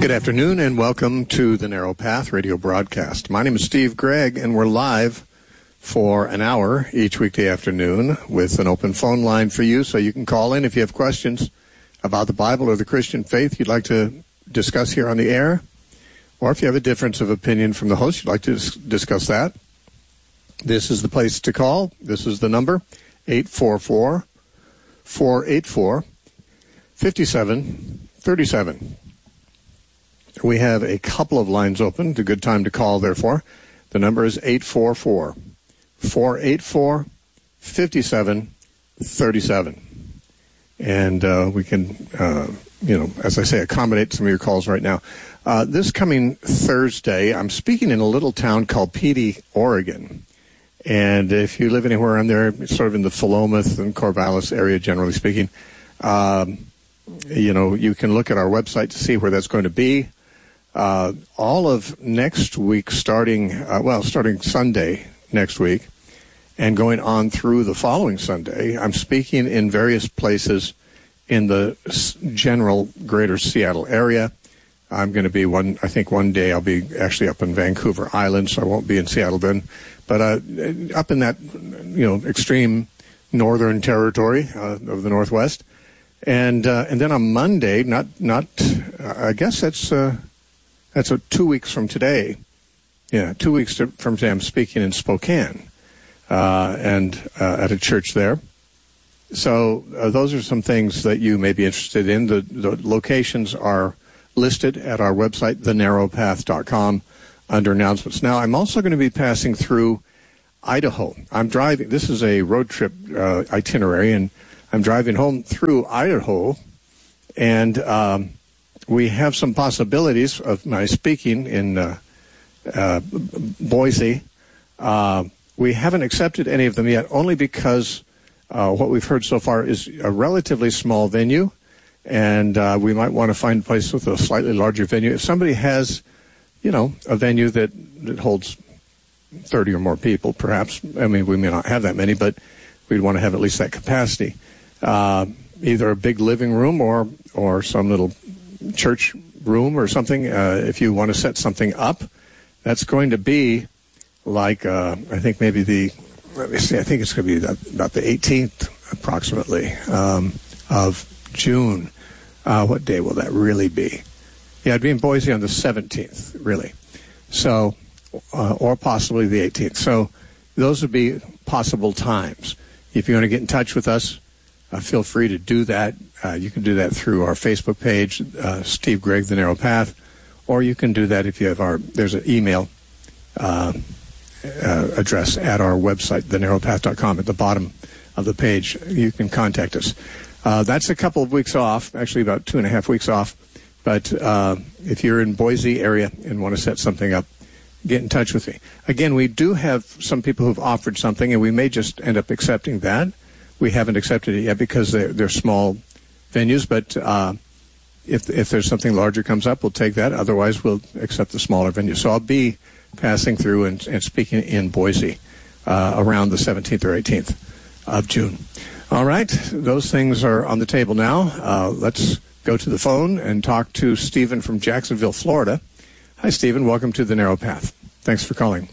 Good afternoon and welcome to the Narrow Path radio broadcast. My name is Steve Gregg and we're live for an hour each weekday afternoon with an open phone line for you so you can call in if you have questions about the Bible or the Christian faith you'd like to discuss here on the air, or if you have a difference of opinion from the host, you'd like to discuss that. This is the place to call. This is the number, 844-484-5737. We have a couple of lines open. It's a good time to call, therefore. The number is 844-484-5737. And we can, as I say, accommodate some of your calls right now. This coming Thursday, I'm speaking in a little town called Petey, Oregon. And if you live anywhere around there, sort of in the Philomath and Corvallis area, generally speaking, you can look at our website to see where that's going to be. All of next week, starting Sunday next week, and going on through the following Sunday, I'm speaking in various places in the general greater Seattle area. I'm going to be one day I'll be actually up in Vancouver Island, so I won't be in Seattle then. But up in that, extreme northern territory of the Northwest. And then on Monday, I guess that's 2 weeks from today. Yeah, 2 weeks from today, I'm speaking in Spokane, and at a church there. So those are some things that you may be interested in. The locations are listed at our website, thenarrowpath.com, under announcements. Now, I'm also going to be passing through Idaho. I'm driving. This is a road trip itinerary, and I'm driving home through Idaho, and we have some possibilities of my speaking in Boise. We haven't accepted any of them yet, only because what we've heard so far is a relatively small venue, and we might want to find a place with a slightly larger venue. If somebody has, a venue that holds 30 or more people, perhaps. I mean, we may not have that many, but we'd want to have at least that capacity. Either a big living room or some little church room or something. If you want to set something up, that's going to be like, I think maybe I think it's going to be about the 18th approximately of June. What day will that really be? Yeah, it'd be in Boise on the 17th, really. So, or possibly the 18th. So those would be possible times. If you want to get in touch with us, feel free to do that. You can do that through our Facebook page, Steve Gregg, The Narrow Path, or you can do that if you have there's an email address at our website, thenarrowpath.com, at the bottom of the page. You can contact us. That's a couple of weeks off, actually about 2.5 weeks off. But if you're in Boise area and want to set something up, get in touch with me. Again, we do have some people who've offered something, and we may just end up accepting that. We haven't accepted it yet because they're small venues, but if there's something larger comes up, we'll take that. Otherwise, we'll accept the smaller venue. So I'll be passing through and speaking in Boise around the 17th or 18th of June. All right, those things are on the table now. Let's go to the phone and talk to Stephen from Jacksonville, Florida. Hi, Stephen. Welcome to The Narrow Path. Thanks for calling.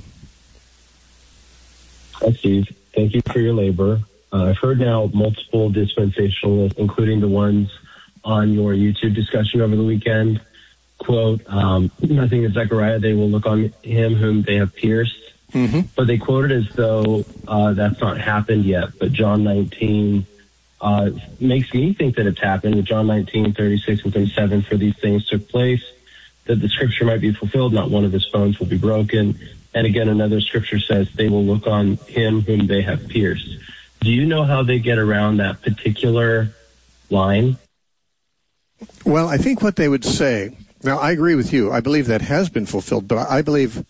Hi, Steve. Thank you for your labor. I've heard now multiple dispensationalists, including the ones on your YouTube discussion over the weekend, quote, nothing in Zechariah, they will look on him whom they have pierced. Mm-hmm. But they quote it as though that's not happened yet. But John 19 makes me think that it's happened. With John 19, 36 and 37, for these things took place, that the scripture might be fulfilled, not one of his bones will be broken. And again, another scripture says they will look on him whom they have pierced. Do you know how they get around that particular line? Well, I think what they would say, now I agree with you. I believe that has been fulfilled, but I believe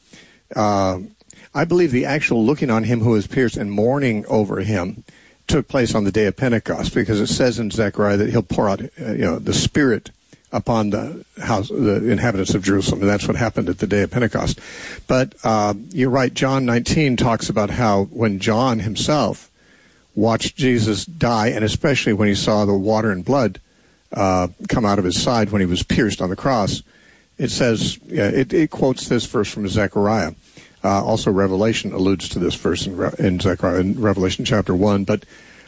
the actual looking on him who is pierced and mourning over him took place on the day of Pentecost, because it says in Zechariah that he'll pour out the Spirit upon the inhabitants of Jerusalem, and that's what happened at the day of Pentecost. But you're right, John 19 talks about how when John himself watched Jesus die, and especially when he saw the water and blood come out of his side when he was pierced on the cross, it says, it quotes this verse from Zechariah. Also, Revelation alludes to this verse in Zechariah, in Revelation chapter 1. But,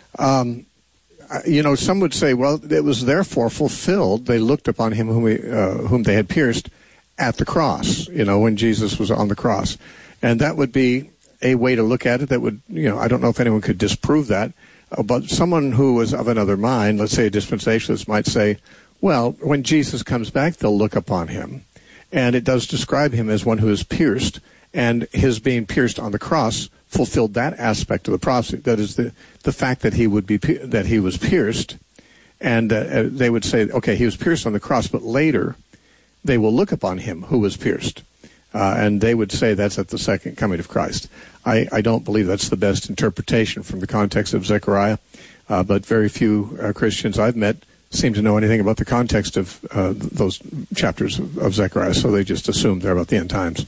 some would say, well, it was therefore fulfilled. They looked upon him whom they had pierced at the cross, when Jesus was on the cross. And that would be a way to look at it that would, I don't know if anyone could disprove that. But someone who was of another mind, let's say a dispensationalist, might say, well, when Jesus comes back, they'll look upon him. And it does describe him as one who is pierced, and his being pierced on the cross fulfilled that aspect of the prophecy. That is the fact that he was pierced, and they would say, okay, he was pierced on the cross, but later they will look upon him who was pierced. And they would say that's at the second coming of Christ. I don't believe that's the best interpretation from the context of Zechariah, but very few Christians I've met seem to know anything about the context of those chapters of Zechariah, so they just assume they're about the end times.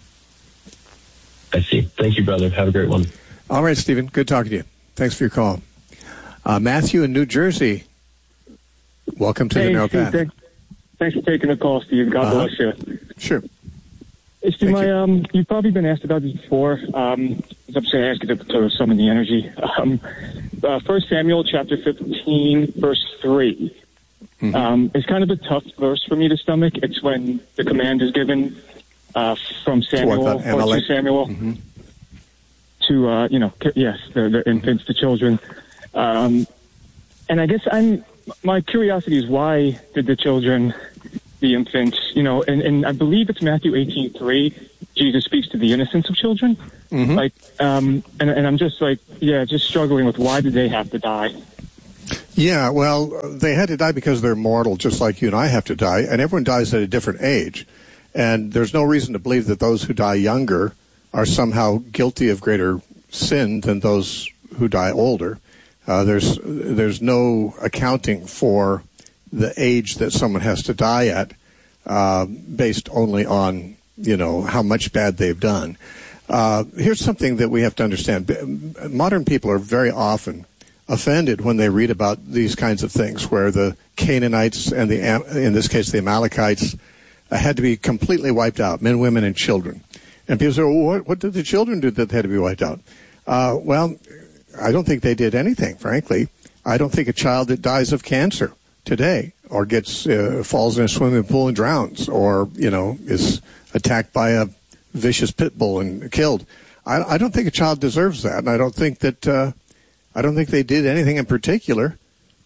I see. Thank you, brother. Have a great one. All right, Stephen. Good talking to you. Thanks for your call. Matthew in New Jersey, welcome to the Narrow Path. Thanks for taking the call, Steve. God bless you. Sure. Steve, you've probably been asked about this before. I'm saying ask you to summon the energy. 1 Samuel chapter 15, verse 3. It's kind of a tough verse for me to stomach. It's when the command is given from Samuel or to Samuel to, the infants, the children. And I guess my curiosity is, why did the children, the infants, and I believe it's Matthew 18:3. Jesus speaks to the innocence of children. And I'm just just struggling with, why did they have to die? Yeah, well, they had to die because they're mortal, just like you and I have to die, and everyone dies at a different age. And there's no reason to believe that those who die younger are somehow guilty of greater sin than those who die older. There's no accounting for the age that someone has to die at based only on, how much bad they've done. Here's something that we have to understand. Modern people are very often offended when they read about these kinds of things, where the Canaanites and in this case the Amalekites had to be completely wiped out, men, women, and children. And people say, well, what did the children do that they had to be wiped out? Well, I don't think they did anything, frankly. I don't think a child that dies of cancer today, or falls in a swimming pool and drowns, or, is attacked by a vicious pit bull and killed. I don't think a child deserves that, and I don't think they did anything in particular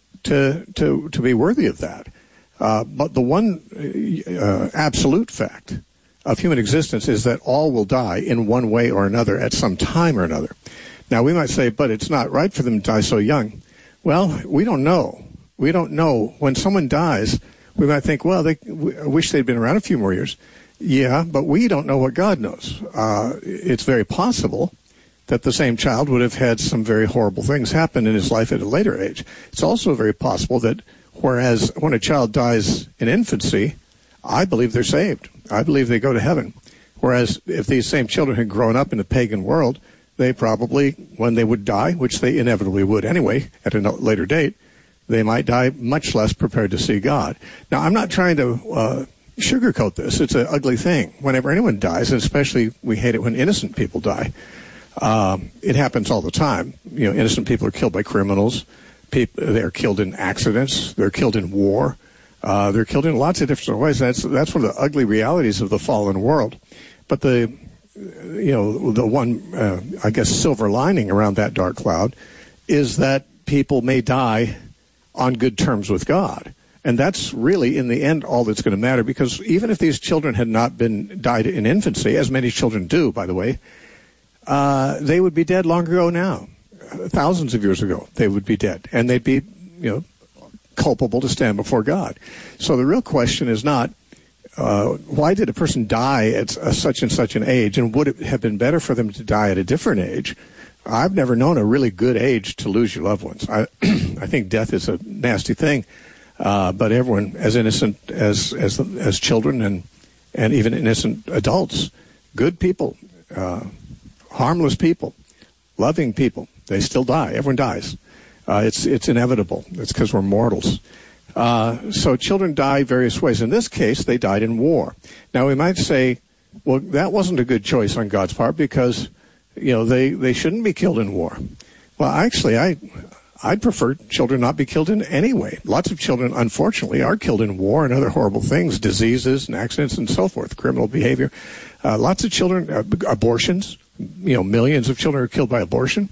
to be worthy of that. But the one absolute fact of human existence is that all will die in one way or another at some time or another. Now, we might say, but it's not right for them to die so young. Well, we don't know. We don't know. When someone dies, we might think, well, I wish they'd been around a few more years. Yeah, but we don't know what God knows. It's very possible that the same child would have had some very horrible things happen in his life at a later age. It's also very possible that whereas when a child dies in infancy, I believe they're saved. I believe they go to heaven. Whereas if these same children had grown up in the pagan world, they probably, when they would die, which they inevitably would anyway at a later date, they might die much less prepared to see God. Now, I'm not trying to sugarcoat this. It's an ugly thing. Whenever anyone dies, and especially we hate it when innocent people die, it happens all the time. Innocent people are killed by criminals. They're killed in accidents. They're killed in war. They're killed in lots of different ways. That's one of the ugly realities of the fallen world. But the one, I guess, silver lining around that dark cloud is that people may die on good terms with God. And that's really, in the end, all that's going to matter, because even if these children had not died in infancy, as many children do, by the way, they would be dead long ago now. Thousands of years ago, they would be dead. And they'd be, culpable to stand before God. So the real question is not, why did a person die at such and such an age, and would it have been better for them to die at a different age? I've never known a really good age to lose your loved ones. I think death is a nasty thing, but everyone, as innocent as children and even innocent adults, good people, harmless people, loving people, they still die. Everyone dies. It's inevitable. It's because we're mortals. So children die various ways. In this case, they died in war. Now, we might say, well, that wasn't a good choice on God's part because, they shouldn't be killed in war. Well, actually, I'd prefer children not be killed in any way. Lots of children, unfortunately, are killed in war and other horrible things, diseases and accidents and so forth, criminal behavior. Lots of children, abortions, millions of children are killed by abortion.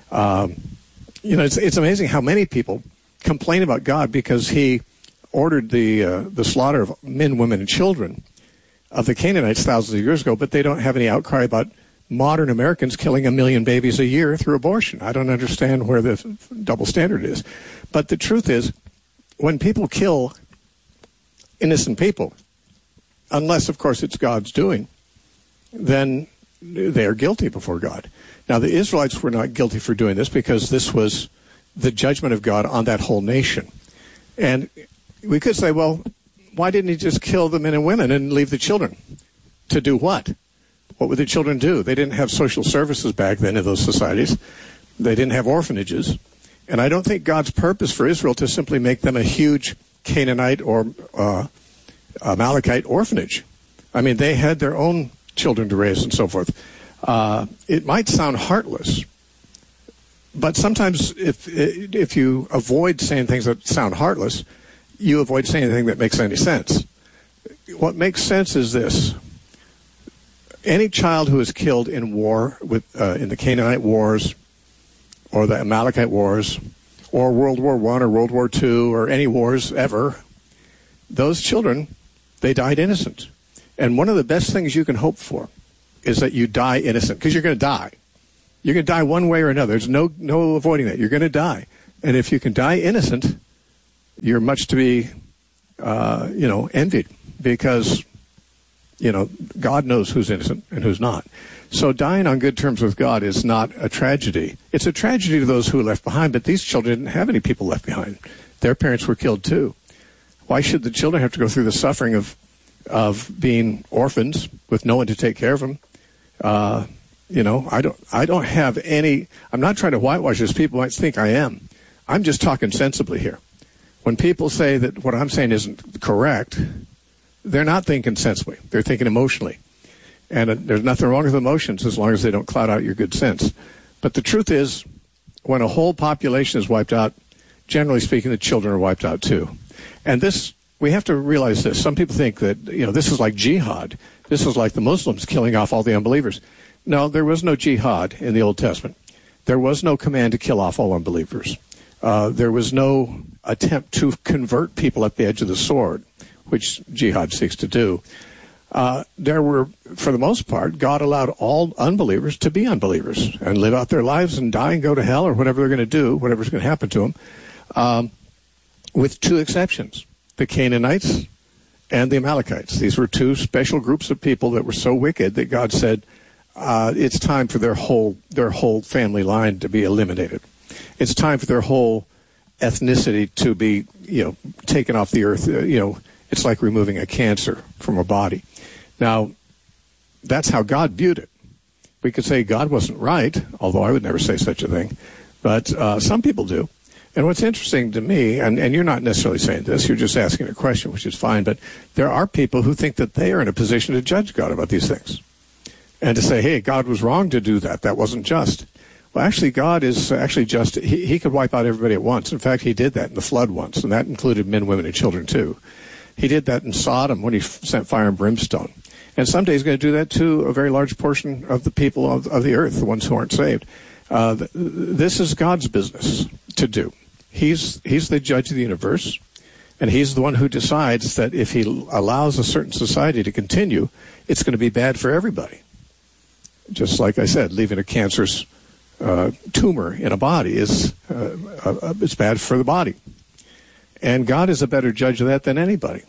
It's amazing how many people complain about God because he ordered the slaughter of men, women, and children of the Canaanites thousands of years ago, but they don't have any outcry about modern Americans killing 1 million babies a year through abortion. I don't understand where the double standard is. But the truth is, when people kill innocent people, unless, of course, it's God's doing, then they are guilty before God. Now, the Israelites were not guilty for doing this because this was the judgment of God on that whole nation. And we could say, well, why didn't he just kill the men and women and leave the children? To do what? What would the children do? They didn't have social services back then in those societies. They didn't have orphanages. And I don't think God's purpose for Israel to simply make them a huge Canaanite or Amalekite orphanage. I mean, they had their own children to raise and so forth. It might sound heartless, but sometimes if you avoid saying things that sound heartless, you avoid saying anything that makes any sense. What makes sense is this. Any child who is killed in war, in the Canaanite Wars, or the Amalekite Wars, or World War I or World War II, or any wars ever, those children, they died innocent. And one of the best things you can hope for is that you die innocent, because you're going to die. You're going to die one way or another. There's no avoiding that. You're going to die. And if you can die innocent, you're much to be, envied, because God knows who's innocent and who's not. So dying on good terms with God is not a tragedy. It's a tragedy to those who are left behind, but these children didn't have any people left behind. Their parents were killed too. Why should the children have to go through the suffering of being orphans with no one to take care of them? I don't have any, I'm not trying to whitewash this. People might think I am. I'm just talking sensibly here. When people say that what I'm saying isn't correct, they're not thinking sensibly. They're thinking emotionally. And there's nothing wrong with emotions as long as they don't cloud out your good sense. But the truth is, when a whole population is wiped out, generally speaking, the children are wiped out too. And this, we have to realize this. Some people think that, this is like jihad. This is like the Muslims killing off all the unbelievers. No, there was no jihad in the Old Testament. There was no command to kill off all unbelievers. There was no attempt to convert people at the edge of the sword, which jihad seeks to do. There were, for the most part, God allowed all unbelievers to be unbelievers and live out their lives and die and go to hell or whatever they're going to do, whatever's going to happen to them, with two exceptions, the Canaanites and the Amalekites. These were two special groups of people that were so wicked that God said it's time for their whole family line to be eliminated. It's time for their whole ethnicity to be, taken off the earth. It's like removing a cancer from a body. Now, that's how God viewed it. We could say God wasn't right, although I would never say such a thing. But some people do. And what's interesting to me, and you're not necessarily saying this, you're just asking a question, which is fine, but there are people who think that they are in a position to judge God about these things. And to say, hey, God was wrong to do that. That wasn't just. Well, actually, God is actually just. He could wipe out everybody at once. In fact, he did that in the flood once, and that included men, women, and children, too. He did that in Sodom when he sent fire and brimstone. And someday he's going to do that to a very large portion of the people of the earth, the ones who aren't saved. This is God's business to do. He's the judge of the universe, and he's the one who decides that if he allows a certain society to continue, it's going to be bad for everybody. Just like I said, leaving a cancerous tumor in a body is it's bad for the body. And God is a better judge of that than anybody.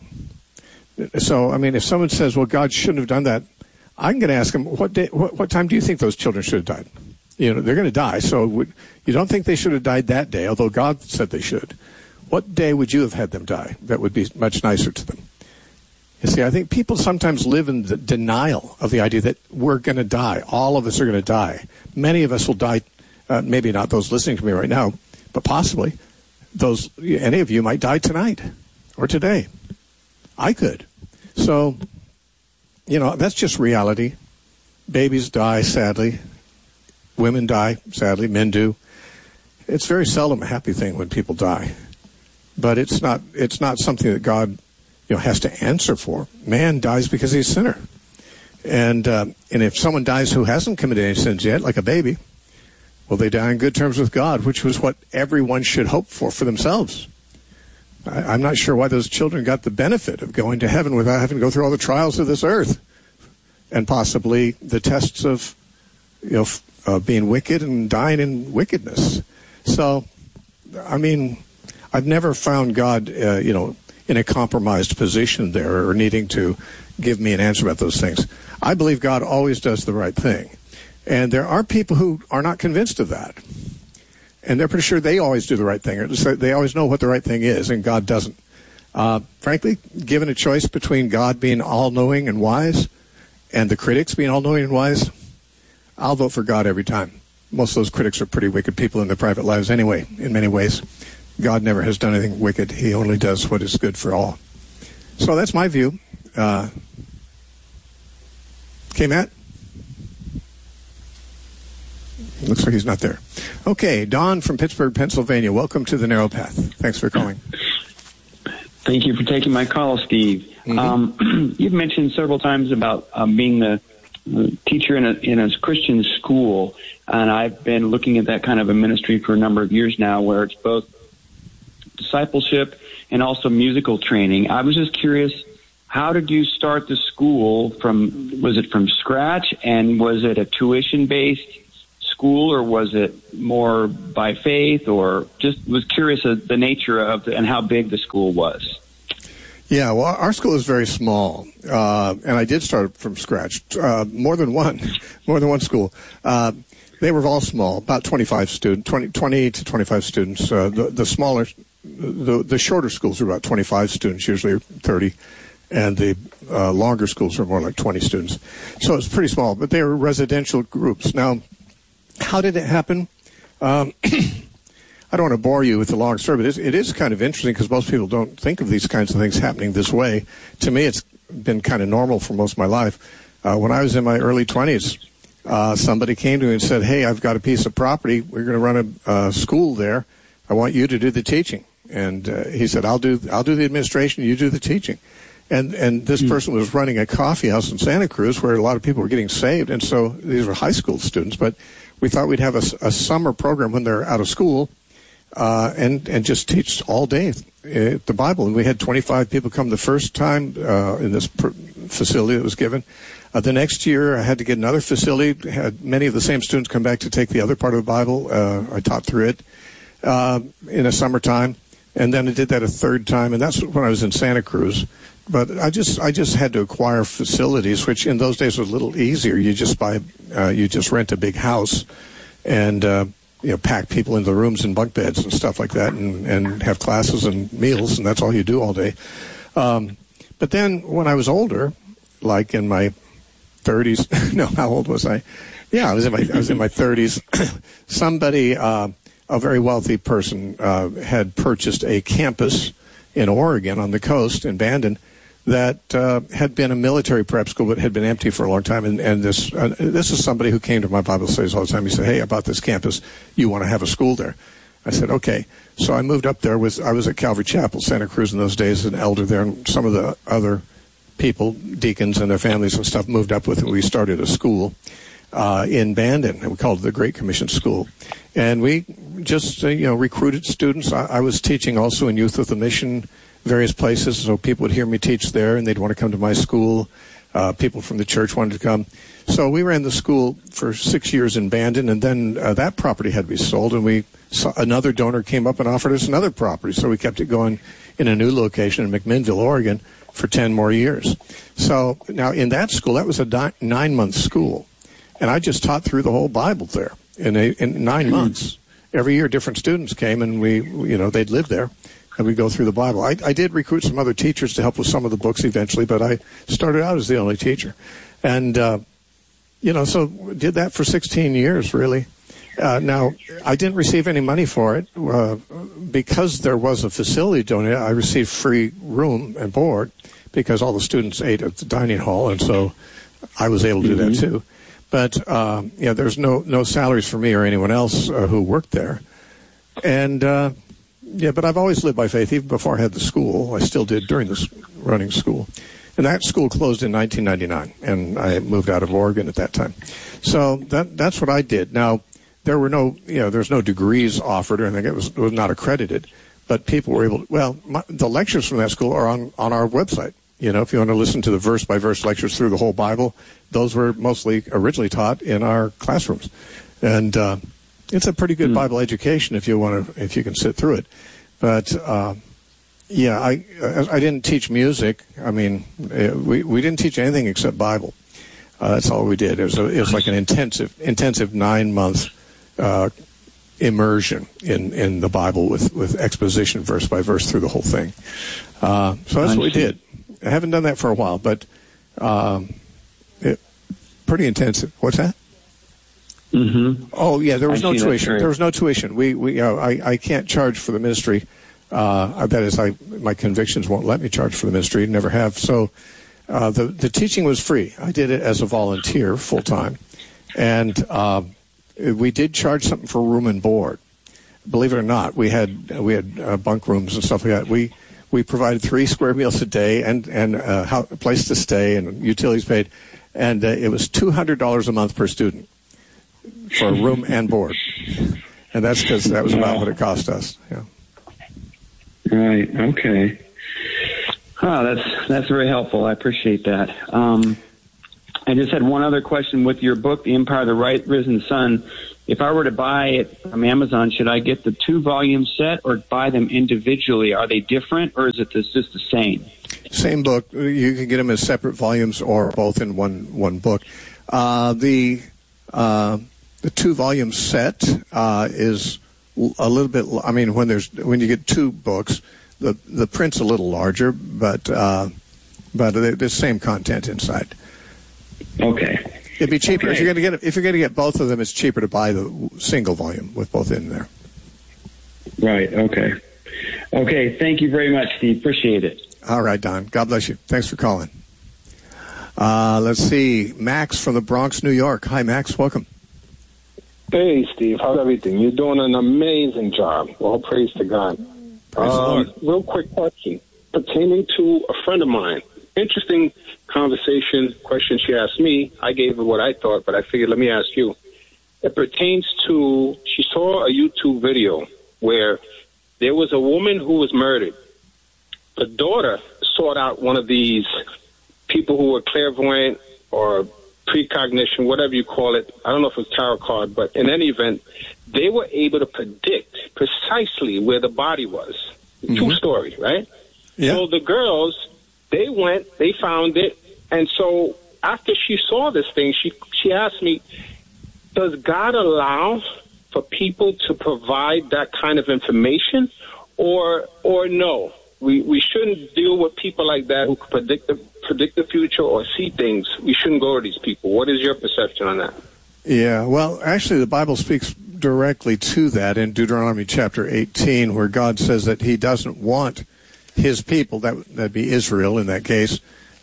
So, if someone says, well, God shouldn't have done that, I'm going to ask them, what time do you think those children should have died? They're going to die, so you don't think they should have died that day, although God said they should. What day would you have had them die that would be much nicer to them? You see, I think people sometimes live in the denial of the idea that we're going to die. All of us are going to die. Many of us will die, maybe not those listening to me right now, but possibly any of you might die tonight or today. I could. So, that's just reality. Babies die, sadly. Women die, sadly. Men do. It's very seldom a happy thing when people die. But it's not something that God, has to answer for. Man dies because he's a sinner. And if someone dies who hasn't committed any sins yet, like a baby, well, they die on good terms with God, which was what everyone should hope for themselves. I'm not sure why those children got the benefit of going to heaven without having to go through all the trials of this earth and possibly the tests of, being wicked and dying in wickedness. So, I've never found God, in a compromised position there or needing to give me an answer about those things. I believe God always does the right thing. And there are people who are not convinced of that. And they're pretty sure they always do the right thing. Or they always know what the right thing is, and God doesn't. Frankly, given a choice between God being all-knowing and wise and the critics being all-knowing and wise, I'll vote for God every time. Most of those critics are pretty wicked people in their private lives anyway, in many ways. God never has done anything wicked. He only does what is good for all. So that's my view. Okay, Matt? Looks like he's not there. Okay, Don from Pittsburgh, Pennsylvania. Welcome to The Narrow Path. Thanks for calling. Thank you for taking my call, Steve. Mm-hmm. You've mentioned several times about being the teacher in a Christian school, and I've been looking at that kind of a ministry for a number of years now, where it's both discipleship and also musical training. I was just curious, how did you start the school was it from scratch, and was it a tuition-based school, or was it more by faith, or just was curious of the nature of and how big the school was? Yeah, well, our school is very small, and I did start from scratch. More than one school. They were all small, about 25 students, 20 to 25 students. The smaller, the shorter schools were about 25 students, usually 30, and the longer schools were more like 20 students. So it's pretty small, but they were residential groups. Now, how did it happen? I don't want to bore you with the long story, but it is kind of interesting because most people don't think of these kinds of things happening this way. To me, it's been kind of normal for most of my life. When I was in my early 20s, somebody came to me and said, "Hey, I've got a piece of property. We're going to run a school there. I want you to do the teaching." And he said, "I'll do the administration. You do the teaching." And this person was running a coffee house in Santa Cruz where a lot of people were getting saved. And so these were high school students, but we thought we'd have a summer program when they're out of school, and just teach all day the Bible. And we had 25 people come the first time in this facility that was given. The next year, I had to get another facility. Had many of the same students come back to take the other part of the Bible. I taught through it in the summertime, and then I did that a third time, and that's when I was in Santa Cruz. But I just had to acquire facilities, which in those days was a little easier. You just rent a big house, and pack people into the rooms and bunk beds and stuff like that, and have classes and meals, and that's all you do all day. But then when I was older, like in my 30s, no, how old was I? Yeah, I was in my 30s. Somebody, a very wealthy person, had purchased a campus in Oregon on the coast in Bandon that had been a military prep school but had been empty for a long time. And this is somebody who came to my Bible studies all the time. He said, "Hey, I bought this campus. You want to have a school there?" I said, "Okay." So I moved up there. I was at Calvary Chapel, Santa Cruz in those days, an elder there, and some of the other people, deacons and their families and stuff, moved up with it. We started a school in Bandon, and we called it the Great Commission School. And we just recruited students. I was teaching also in Youth with a Mission, various places, so people would hear me teach there, and they'd want to come to my school. People from the church wanted to come. So we ran the school for 6 years in Bandon, and then that property had to be sold, and another donor came up and offered us another property, so we kept it going in a new location in McMinnville, Oregon, for 10 more years. So now in that school, that was a 9-month school, and I just taught through the whole Bible there in 9 months. Every year, different students came, and they'd live there, and we'd go through the Bible. I did recruit some other teachers to help with some of the books eventually, but I started out as the only teacher. And, so did that for 16 years, really. Now, I didn't receive any money for it. Because there was a facility donated, I received free room and board because all the students ate at the dining hall, and so I was able to do that too. But, there's no salaries for me or anyone else who worked there. And, but I've always lived by faith, even before I had the school. I still did during running school. And that school closed in 1999, and I moved out of Oregon at that time. So that's what I did. Now, there were there's no degrees offered or anything. It was not accredited, but people were able to, the lectures from that school are on our website. If you want to listen to the verse-by-verse lectures through the whole Bible, those were mostly originally taught in our classrooms. And it's a pretty good Bible education if you can sit through it. But, I didn't teach music. I mean, we didn't teach anything except Bible. That's all we did. It was like an intensive 9-month immersion in the Bible with exposition verse by verse through the whole thing. So that's what we did. I haven't done that for a while, but pretty intensive. What's that? Mm-hmm. Oh yeah, there was no tuition. There was no tuition. I can't charge for the ministry. That is, my convictions won't let me charge for the ministry. Never have. So the teaching was free. I did it as a volunteer, full time, and we did charge something for room and board. Believe it or not, we had bunk rooms and stuff like that. We provided 3 square meals a day and a place to stay and utilities paid, and it was $200 a month per student for room and board, and that's because that was about what it cost us. Yeah. Right. Okay. Oh, that's very helpful. I appreciate that. I just had one other question with your book, The Empire of the Risen Sun. If I were to buy it from Amazon, should I get the 2-volume set or buy them individually? Are they different, or is it just the same? Same book. You can get them as separate volumes or both in one book. The 2-volume set is a little bit. I mean, when you get 2 books, the print's a little larger, but there's the same content inside. Okay. It'd be cheaper Okay. if you're going to get both of them. It's cheaper to buy the single volume with both in there. Right. Okay. Okay. Thank you very much, Steve. Appreciate it. All right, Don. God bless you. Thanks for calling. Let's see. Max from the Bronx, New York. Hi, Max. Welcome. Hey, Steve. How's everything? You're doing an amazing job. All praise to God. Praise the Lord. Real quick question pertaining to a friend of mine. Interesting question she asked me. I gave her what I thought, but I figured, let me ask you. It pertains to, she saw a YouTube video where there was a woman who was murdered. The daughter sought out one of these people who were clairvoyant or precognition, whatever you call it. I don't know if it was tarot card, but in any event, they were able to predict precisely where the body was. True story, right? Yeah. So the girls, they went, they found it, and so after she saw this thing, she asked me, does God allow for people to provide that kind of information, or no? We shouldn't deal with people like that who could predict the future or see things. We shouldn't go to these people. What is your perception on that? Yeah, well, actually, the Bible speaks directly to that in Deuteronomy chapter 18, where God says that he doesn't want his people, that'd be Israel in that case,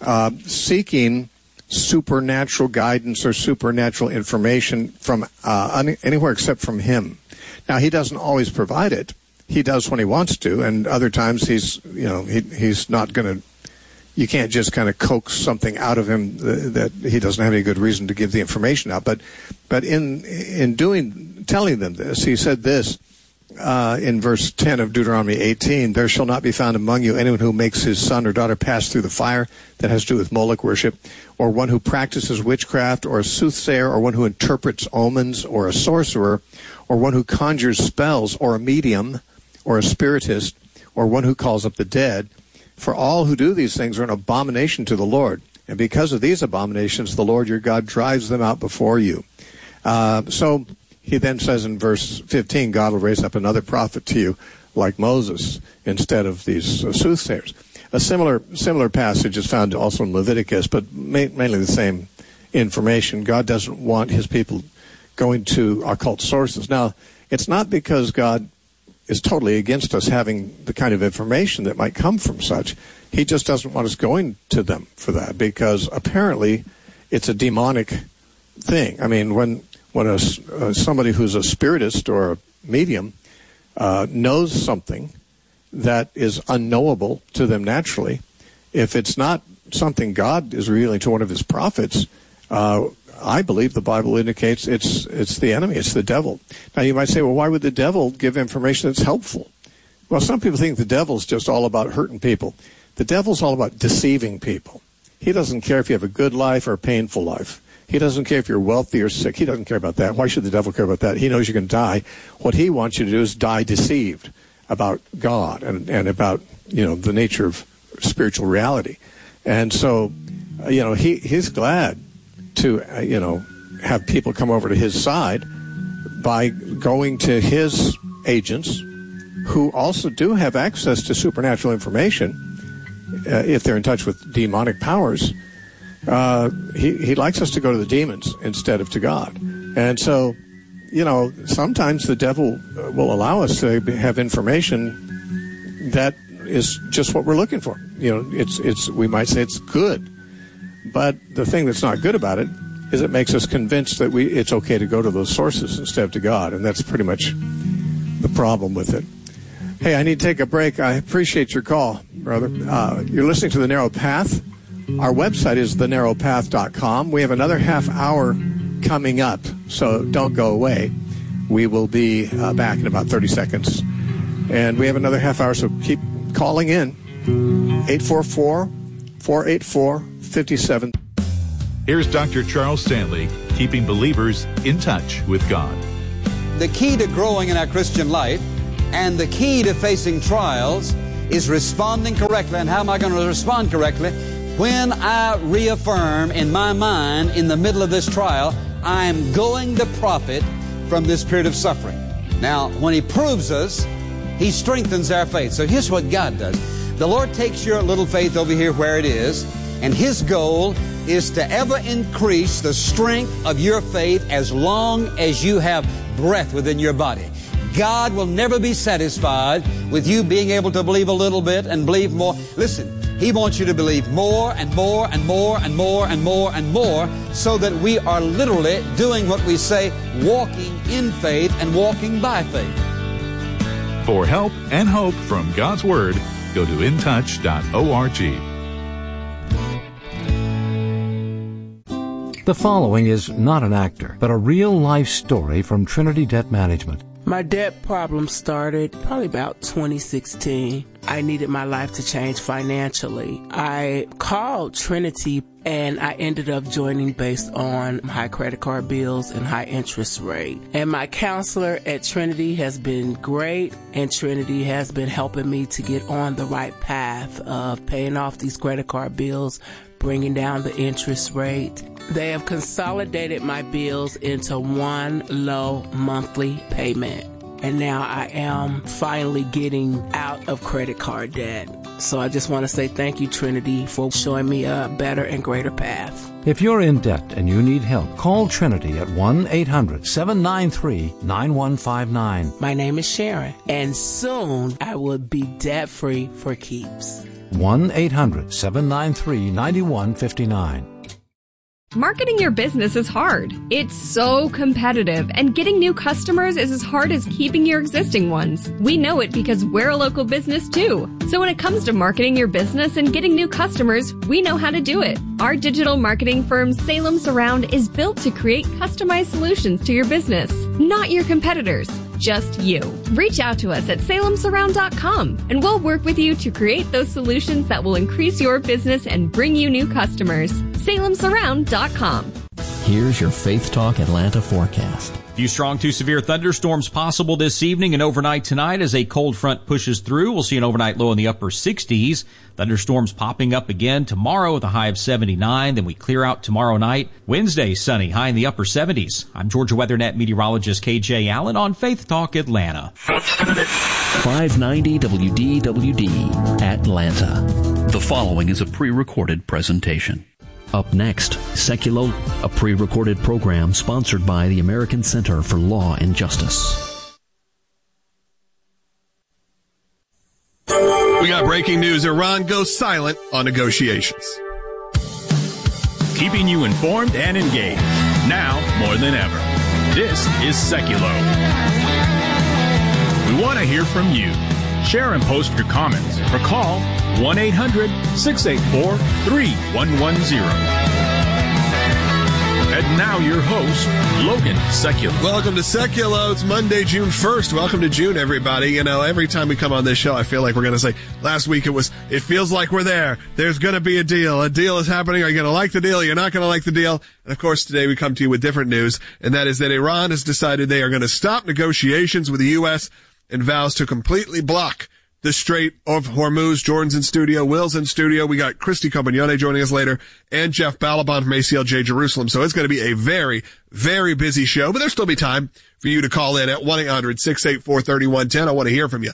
seeking supernatural guidance or supernatural information from anywhere except from him. Now, he doesn't always provide it. He does when he wants to, and other times he's not going to. You can't just kind of coax something out of him that he doesn't have any good reason to give the information out. But in telling them this, he said this in verse 10 of Deuteronomy 18: "There shall not be found among you anyone who makes his son or daughter pass through the fire," that has to do with Moloch worship, "or one who practices witchcraft, or a soothsayer, or one who interprets omens, or a sorcerer, or one who conjures spells, or a medium, or a spiritist, or one who calls up the dead. For all who do these things are an abomination to the Lord. And because of these abominations, the Lord your God drives them out before you." So he then says in verse 15, God will raise up another prophet to you like Moses instead of these soothsayers. A similar passage is found also in Leviticus, but mainly the same information. God doesn't want his people going to occult sources. Now, it's not because God is totally against us having the kind of information that might come from such. He just doesn't want us going to them for that, because apparently it's a demonic thing. I mean, when somebody who's a spiritist or a medium knows something that is unknowable to them naturally, if it's not something God is revealing to one of his prophets, I believe the Bible indicates it's the enemy, it's the devil. Now you might say, well, why would the devil give information that's helpful? Well, some people think the devil's just all about hurting people. The devil's all about deceiving people. He doesn't care if you have a good life or a painful life. He doesn't care if you're wealthy or sick. He doesn't care about that. Why should the devil care about that? He knows you're going to die. What he wants you to do is die deceived about God and about, the nature of spiritual reality. And so, he's glad to, have people come over to his side by going to his agents who also do have access to supernatural information if they're in touch with demonic powers. He likes us to go to the demons instead of to God. And so, sometimes the devil will allow us to have information that is just what we're looking for. We might say it's good. But the thing that's not good about it is it makes us convinced that it's okay to go to those sources instead of to God, and that's pretty much the problem with it. Hey, I need to take a break. I appreciate your call, brother. You're listening to The Narrow Path. Our website is thenarrowpath.com. We have another half hour coming up, so don't go away. We will be back in about 30 seconds. And we have another half hour, so keep calling in. 844-484-57. Here's Dr. Charles Stanley, keeping believers in touch with God. The key to growing in our Christian life and the key to facing trials is responding correctly. And how am I going to respond correctly? When I reaffirm in my mind in the middle of this trial, I am going to profit from this period of suffering. Now, when He proves us, He strengthens our faith. So here's what God does. The Lord takes your little faith over here where it is, and His goal is to ever increase the strength of your faith as long as you have breath within your body. God will never be satisfied with you being able to believe a little bit and believe more. Listen, He wants you to believe more and more and more and more and more and more, so that we are literally doing what we say, walking in faith and walking by faith. For help and hope from God's Word, go to intouch.org. The following is not an actor, but a real-life story from Trinity Debt Management. My debt problem started probably about 2016. I needed my life to change financially. I called Trinity and I ended up joining based on high credit card bills and high interest rate. And my counselor at Trinity has been great, and Trinity has been helping me to get on the right path of paying off these credit card bills, bringing down the interest rate. They have consolidated my bills into one low monthly payment. And now I am finally getting out of credit card debt. So I just want to say thank you, Trinity, for showing me a better and greater path. If you're in debt and you need help, call Trinity at 1-800-793-9159. My name is Sharon, and soon I will be debt-free for keeps. 1-800-793-9159. Marketing your business is hard. It's so competitive, and getting new customers is as hard as keeping your existing ones. We know it because we're a local business too. So when it comes to marketing your business and getting new customers, we know how to do it. Our digital marketing firm, Salem Surround, is built to create customized solutions to your business, not your competitors. Just you. Reach out to us at salemsurround.com and we'll work with you to create those solutions that will increase your business and bring you new customers. salemsurround.com. Here's your Faith Talk Atlanta forecast. Few strong to severe thunderstorms possible this evening and overnight tonight as a cold front pushes through. We'll see an overnight low in the upper 60s. Thunderstorms popping up again tomorrow with a high of 79. Then we clear out tomorrow night. Wednesday, sunny, high in the upper 70s. I'm Georgia WeatherNet meteorologist KJ Allen on Faith Talk Atlanta. 590 WDWD, Atlanta. The following is a pre-recorded presentation. Up next, Seculo, a pre-recorded program sponsored by the American Center for Law and Justice. We got breaking news. Iran goes silent on negotiations. Keeping you informed and engaged, now more than ever. This is Seculo. We want to hear from you. Share and post your comments or call 1-800-684-3110. And now your host, Logan Seculo. Welcome to Seculo. It's Monday, June 1st. Welcome to June, everybody. You know, every time we come on this show, I feel like we're going to say, last week it feels like we're there. There's going to be a deal. A deal is happening. Are you going to like the deal? You're not going to like the deal. And of course, today we come to you with different news, and that is that Iran has decided they are going to stop negotiations with the U.S. and vows to completely block the Strait of Hormuz. Jordan's in studio. Will's in studio. We got Christy Compagnone joining us later and Jeff Balaban from ACLJ Jerusalem. So it's going to be a very, very busy show, but there'll still be time for you to call in at 1-800-684-3110. I want to hear from you.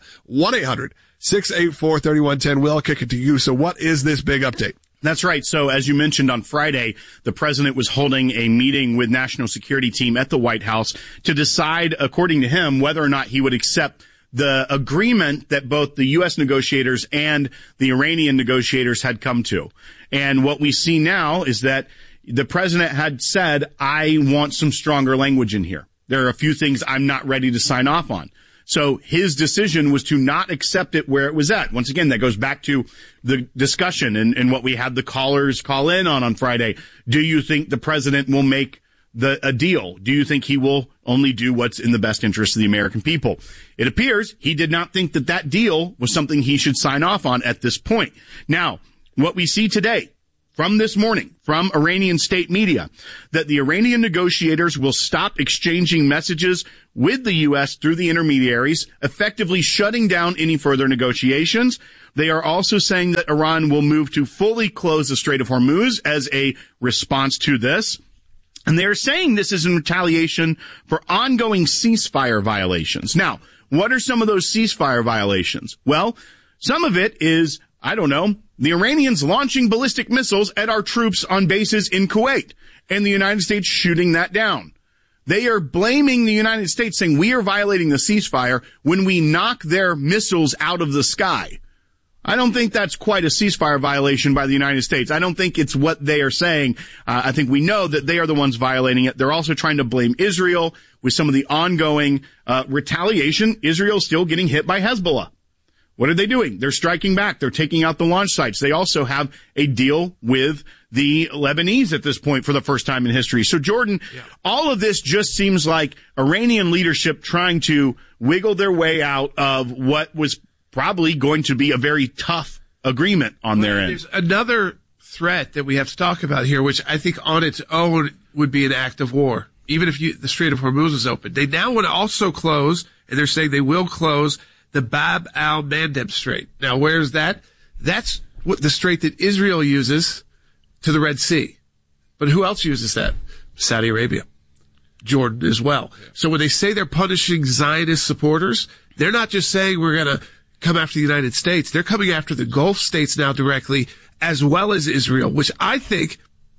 1-800-684-3110. Will, I'll kick it to you. So what is this big update? That's right. So as you mentioned on Friday, the president was holding a meeting with national security team at the White House to decide, according to him, whether or not he would accept the agreement that both the U.S. negotiators and the Iranian negotiators had come to. And what we see now is that the president had said, I want some stronger language in here. There are a few things I'm not ready to sign off on. So his decision was to not accept it where it was at. Once again, that goes back to the discussion and what we had the callers call in on Friday. Do you think the president will make a deal? Do you think he will only do what's in the best interest of the American people? It appears he did not think that deal was something he should sign off on at this point. Now, what we see today from this morning from Iranian state media, that the Iranian negotiators will stop exchanging messages with the U.S. through the intermediaries, effectively shutting down any further negotiations. They are also saying that Iran will move to fully close the Strait of Hormuz as a response to this. And they're saying this is in retaliation for ongoing ceasefire violations. Now, what are some of those ceasefire violations? Well, some of it is, I don't know, the Iranians launching ballistic missiles at our troops on bases in Kuwait and the United States shooting that down. They are blaming the United States, saying we are violating the ceasefire when we knock their missiles out of the sky. I don't think that's quite a ceasefire violation by the United States. I don't think it's what they are saying. I think we know that they are the ones violating it. They're also trying to blame Israel with some of the ongoing retaliation. Israel's still getting hit by Hezbollah. What are they doing? They're striking back. They're taking out the launch sites. They also have a deal with the Lebanese at this point for the first time in history. So, Jordan, all of this just seems like Iranian leadership trying to wiggle their way out of what was probably going to be a very tough agreement on their end. There's another threat that we have to talk about here, which I think on its own would be an act of war, even if the Strait of Hormuz is open. They now want to also close, and they're saying they will close, the Bab al-Mandeb Strait. Now, where's that? That's what the strait that Israel uses to the Red Sea. But who else uses that? Saudi Arabia. Jordan as well. Yeah. So when they say they're punishing Zionist supporters, they're not just saying we're going to come after the United States. They're coming after the Gulf states now directly, as well as Israel, which I think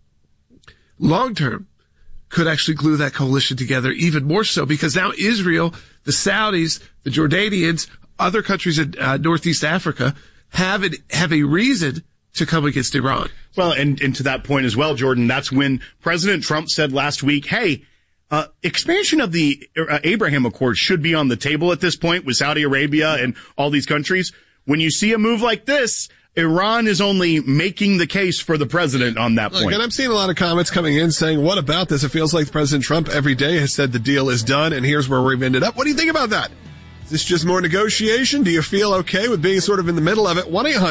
long-term could actually glue that coalition together even more so, because now Israel, the Saudis, the Jordanians, other countries in Northeast Africa have a reason to come against Iran. Well, and to that point as well, Jordan, that's when President Trump said last week, hey, expansion of the Abraham Accords should be on the table at this point with Saudi Arabia and all these countries. When you see a move like this, Iran is only making the case for the president on that point. And I'm seeing a lot of comments coming in saying, what about this? It feels like President Trump every day has said the deal is done, and here's where we've ended up. What do you think about that? Is this just more negotiation? Do you feel okay with being sort of in the middle of it?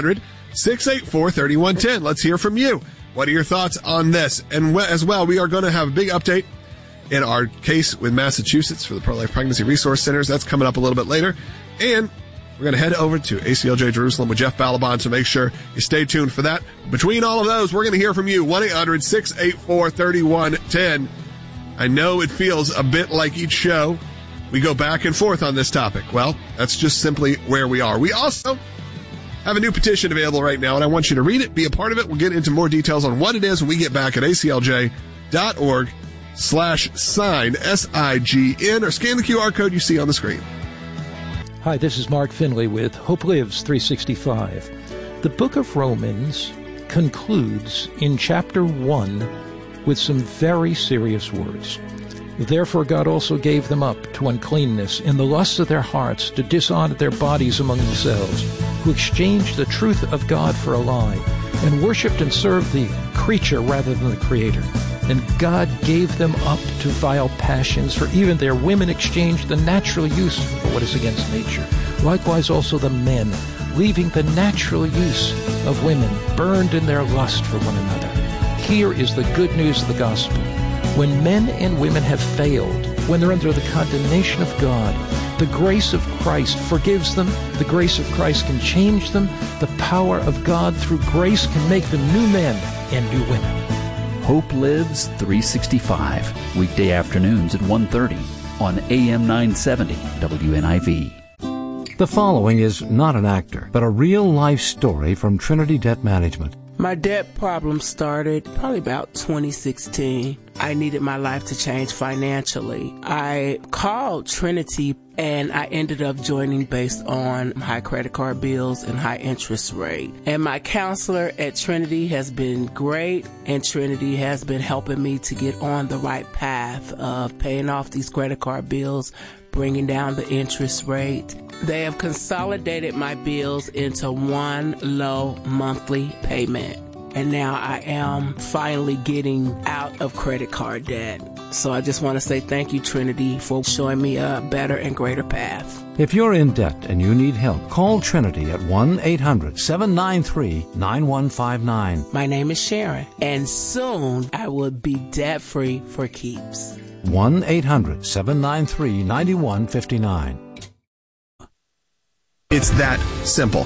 1-800-684-3110. Let's hear from you. What are your thoughts on this? And as well, we are going to have a big update in our case with Massachusetts for the Pro-Life Pregnancy Resource Centers. That's coming up a little bit later. And we're going to head over to ACLJ Jerusalem with Jeff Balaban, so make sure you stay tuned for that. Between all of those, we're going to hear from you. 1-800-684-3110. I know it feels a bit like each show we go back and forth on this topic. Well, that's just simply where we are. We also have a new petition available right now, and I want you to read it, be a part of it. We'll get into more details on what it is when we get back at aclj.org/sign, SIGN, or scan the QR code you see on the screen. Hi, this is Mark Finley with Hope Lives 365. The book of Romans concludes in chapter 1 with some very serious words. Therefore God also gave them up to uncleanness in the lusts of their hearts, to dishonor their bodies among themselves, who exchanged the truth of God for a lie, and worshipped and served the creature rather than the Creator. And God gave them up to vile passions, for even their women exchanged the natural use for what is against nature. Likewise also the men, leaving the natural use of women, burned in their lust for one another. Here is the good news of the gospel. When men and women have failed, when they're under the condemnation of God, the grace of Christ forgives them. The grace of Christ can change them. The power of God through grace can make them new men and new women. Hope Lives 365, weekday afternoons at 1:30 on AM 970 WNIV. The following is not an actor, but a real-life story from Trinity Debt Management. My debt problem started probably about 2016. I needed my life to change financially. I called Trinity and I ended up joining based on high credit card bills and high interest rate. And my counselor at Trinity has been great, and Trinity has been helping me to get on the right path of paying off these credit card bills, bringing down the interest rate. They have consolidated my bills into one low monthly payment. And now I am finally getting out of credit card debt. So I just want to say thank you, Trinity, for showing me a better and greater path. If you're in debt and you need help, call Trinity at 1-800-793-9159. My name is Sharon, and soon I will be debt-free for keeps. 1-800-793-9159. It's that simple.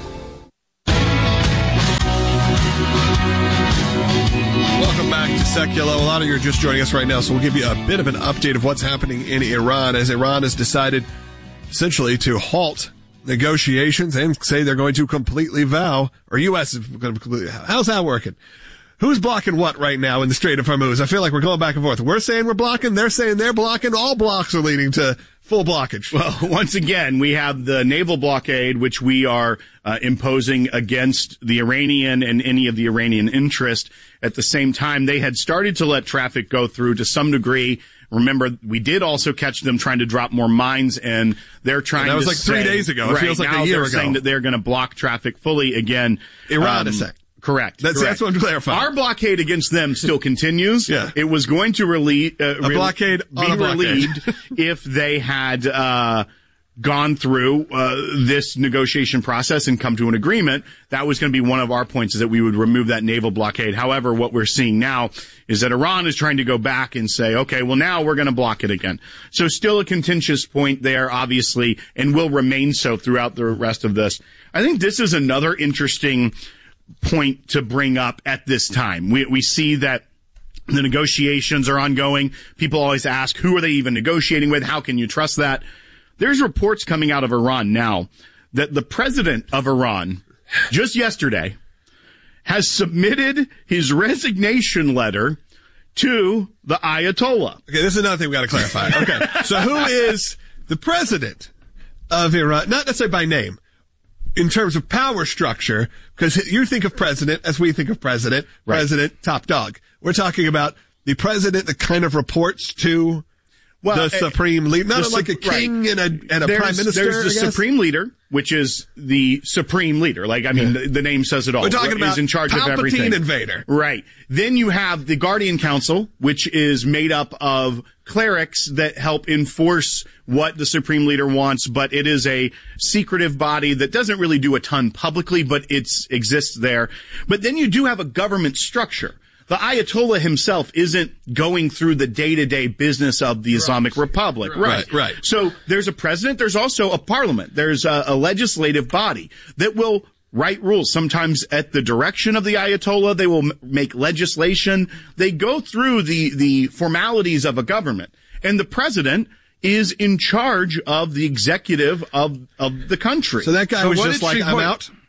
Welcome back to Secular. A lot of you are just joining us right now, so we'll give you a bit of an update of what's happening in Iran, as Iran has decided essentially to halt negotiations and say they're going to completely vow, or U.S. is going to completely, how's that working? Who's blocking what right now in the Strait of Hormuz? I feel like we're going back and forth. We're saying we're blocking, they're saying they're blocking. All blocks are leading to full blockage. Well, once again, we have the naval blockade, which we are imposing against the Iranian and any of the Iranian interest. At the same time, they had started to let traffic go through to some degree. Remember, we did also catch them trying to drop more mines, and they're trying to that was like 3 days ago. It feels like a year ago. They're saying that they're going to block traffic fully again. Iran is saying. Correct. That's what I'm clarifying. Our blockade against them still continues. Yeah. It was going to relieved if they had gone through this negotiation process and come to an agreement. That was going to be one of our points, is that we would remove that naval blockade. However, what we're seeing now is that Iran is trying to go back and say, okay, well, now we're going to block it again. So still a contentious point there, obviously, and will remain so throughout the rest of this. I think this is another interesting point to bring up at this time. We see that the negotiations are ongoing. People always ask, who are they even negotiating with? How can you trust that? There's reports coming out of Iran now that the president of Iran, just yesterday, has submitted his resignation letter to the Ayatollah. Okay, this is another thing we got to clarify. Okay, so who is the president of Iran? Not necessarily by name. In terms of power structure, because you think of president as we think of president, right. President, top dog. We're talking about the president that kind of reports to the supreme leader, not like a king right. and a prime minister. There's the supreme leader, which is the supreme leader. Like, I mean, the name says it all. We're talking about is in charge of everything. Palpatine and Vader. Right. Then you have the Guardian Council, which is made up of clerics that help enforce what the supreme leader wants, but it is a secretive body that doesn't really do a ton publicly, but it exists there. But then you do have a government structure. The Ayatollah himself isn't going through the day-to-day business of the Islamic Republic. Right. So there's a president. There's also a parliament. There's a legislative body that will write rules. Sometimes at the direction of the Ayatollah, they will make legislation. They go through the formalities of a government. And the president is in charge of the executive of the country. So that guy was just like, I'm out?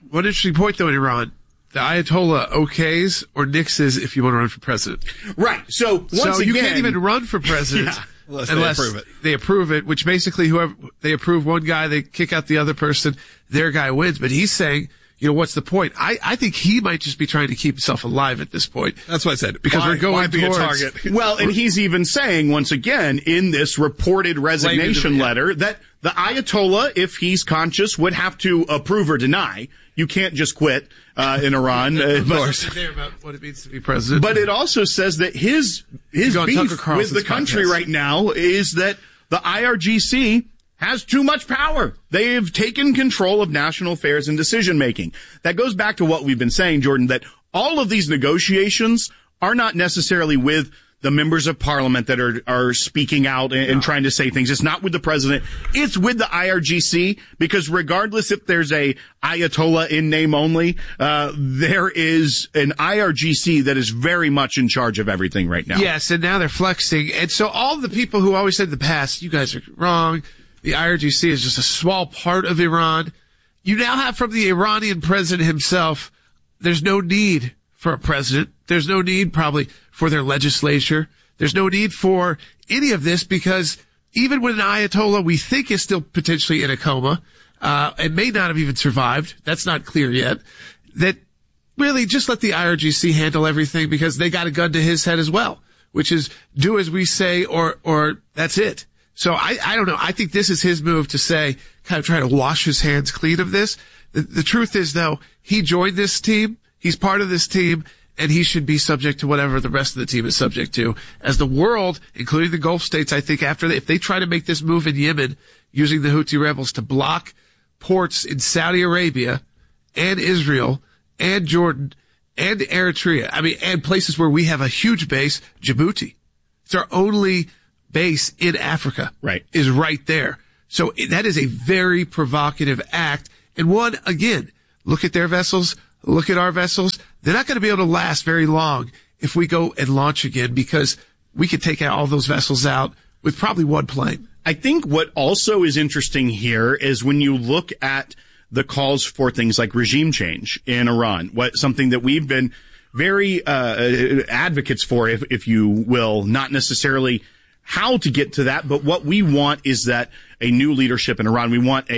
One interesting point, though, in Iran. The Ayatollah okays or nixes if you want to run for president. Right. So once you again, can't even run for president unless they approve it, which basically whoever they approve one guy, they kick out the other person, their guy wins. But he's saying, what's the point? I think he might just be trying to keep himself alive at this point. That's what I said. Because we're going towards a target. Well, and he's even saying, once again, in this reported resignation letter, that the Ayatollah, if he's conscious, would have to approve or deny. You can't just quit in Iran. Of course. There about what it means to be president. But it also says that his beef with the country right now is that the IRGC has too much power. They've taken control of national affairs and decision making. That goes back to what we've been saying, Jordan, that all of these negotiations are not necessarily with the members of parliament that are speaking out and trying to say things. It's not with the president. It's with the IRGC, because regardless if there's a Ayatollah in name only, there is an IRGC that is very much in charge of everything right now. Yes, and now they're flexing. And so all the people who always said in the past, you guys are wrong, the IRGC is just a small part of Iran. You now have from the Iranian president himself, there's no need for a president. There's no need probably for their legislature. There's no need for any of this, because even when an Ayatollah we think is still potentially in a coma, and may not have even survived, that's not clear yet, that really just let the IRGC handle everything, because they got a gun to his head as well, which is do as we say or that's it. So I don't know. I think this is his move to say, kind of try to wash his hands clean of this. The truth is, though, he joined this team. He's part of this team, and he should be subject to whatever the rest of the team is subject to. As the world, including the Gulf states, I think if they try to make this move in Yemen using the Houthi rebels to block ports in Saudi Arabia and Israel and Jordan and Eritrea, and places where we have a huge base, Djibouti. It's our only base in Africa. Right. Is right there. So that is a very provocative act. And one, again, look at their vessels. Look at our vessels. They're not going to be able to last very long if we go and launch again, because we could take all those vessels out with probably one plane. I think what also is interesting here is when you look at the calls for things like regime change in Iran, something that we've been very advocates for, if you will, not necessarily how to get to that, but what we want is that a new leadership in Iran. We want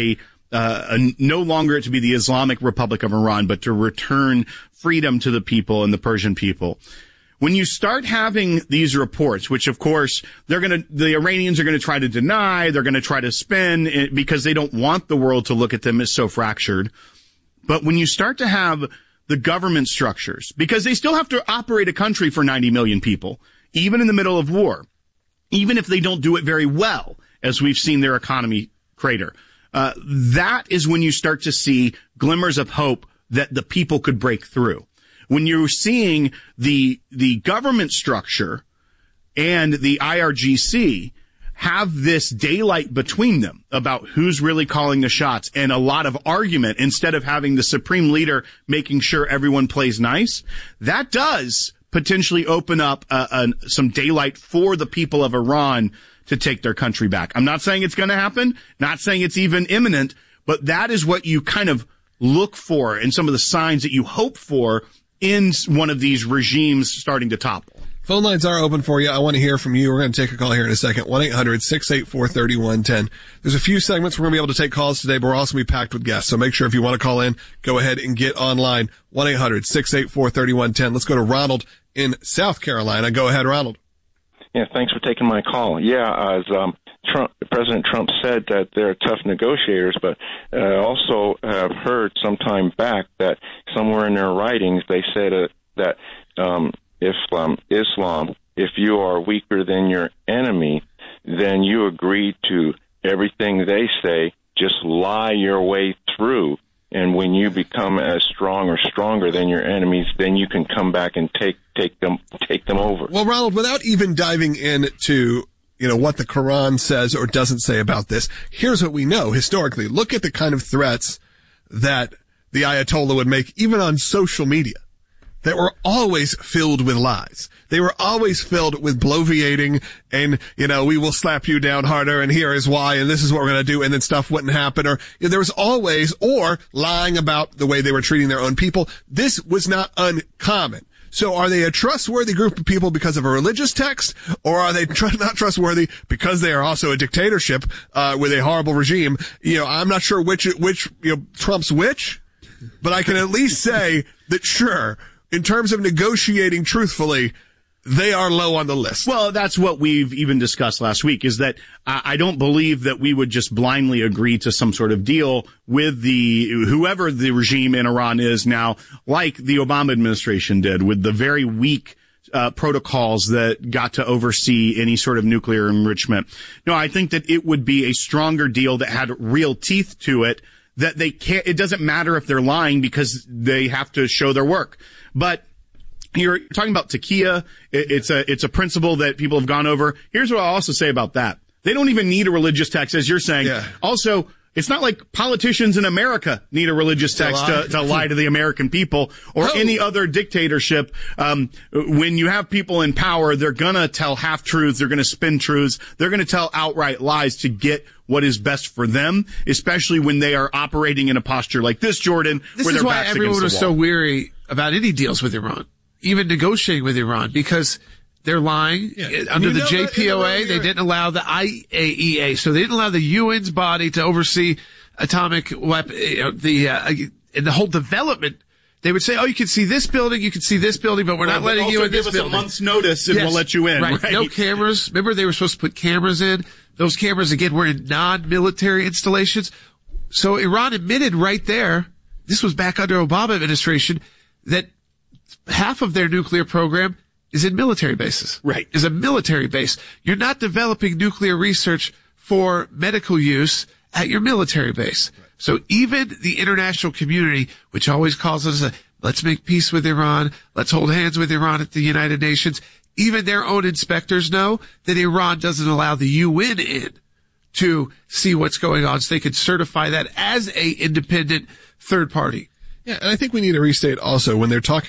no longer to be the Islamic Republic of Iran, but to return freedom to the people and the Persian people. When you start having these reports, which of course the Iranians are going to try to deny, they're going to try to spin because they don't want the world to look at them as so fractured. But when you start to have the government structures, because they still have to operate a country for 90 million people, even in the middle of war, even if they don't do it very well, as we've seen their economy crater. That is when you start to see glimmers of hope that the people could break through. When you're seeing the government structure and the IRGC have this daylight between them about who's really calling the shots and a lot of argument instead of having the supreme leader making sure everyone plays nice, that does potentially open up some daylight for the people of Iran to take their country back. I'm not saying it's going to happen, not saying it's even imminent, but that is what you kind of look for and some of the signs that you hope for in one of these regimes starting to topple. Phone lines are open for you. I want to hear from you. We're going to take a call here in a second. 1-800-684-3110. There's a few segments we're going to be able to take calls today, but we're also going to be packed with guests. So make sure if you want to call in, go ahead and get online. 1-800-684-3110. Let's go to Ronald in South Carolina. Go ahead, Ronald. Yeah, thanks for taking my call. Yeah, as President Trump said that they're tough negotiators, but I also have heard some time back that somewhere in their writings they said that if Islam, if you are weaker than your enemy, then you agree to everything they say, just lie your way through. And when you become as strong or stronger than your enemies, then you can come back and take them over. Well, Ronald, without even diving into what the Quran says or doesn't say about this, here's what we know historically. Look at the kind of threats that the Ayatollah would make, even on social media. that were always filled with lies. They were always filled with bloviating and, we will slap you down harder and here is why and this is what we're going to do, and then stuff wouldn't happen, or there was always, or lying about the way they were treating their own people. This was not uncommon. So are they a trustworthy group of people because of a religious text, or are they not trustworthy because they are also a dictatorship with a horrible regime? I'm not sure which trumps which, but I can at least say that sure, in terms of negotiating truthfully, they are low on the list. Well, that's what we've even discussed last week, is that I don't believe that we would just blindly agree to some sort of deal with whoever the regime in Iran is now, like the Obama administration did with the very weak protocols that got to oversee any sort of nuclear enrichment. No, I think that it would be a stronger deal that had real teeth to it, that they can't, it doesn't matter if they're lying because they have to show their work. But you're talking about taqiyya. It's a principle that people have gone over. Here's what I'll also say about that. They don't even need a religious text, as you're saying. Yeah. Also, it's not like politicians in America need a religious text to lie to the American people or any other dictatorship. When you have people in power, they're going to tell half-truths. They're going to spin truths. They're going to tell outright lies to get what is best for them, especially when they are operating in a posture like this, Jordan, where their backs against the wall. This is why everyone was so weary about any deals with Iran, even negotiating with Iran, because they're lying. Under the JPOA, they didn't allow the IAEA, so they didn't allow the UN's body to oversee atomic weapon, and the whole development. They would say, you can see this building, but we're not letting you in this building. Give us a month's notice and we'll let you in. Right. No cameras. Remember, they were supposed to put cameras in. Those cameras, again, were in non-military installations. So Iran admitted right there, this was back under Obama administration, that half of their nuclear program is in military bases. Right. Is a military base. You're not developing nuclear research for medical use at your military base. Right. So even the international community, which always calls us let's make peace with Iran, let's hold hands with Iran at the United Nations, even their own inspectors know that Iran doesn't allow the UN in to see what's going on, so they can certify that as a independent third party. Yeah, and I think we need to restate also when they're talking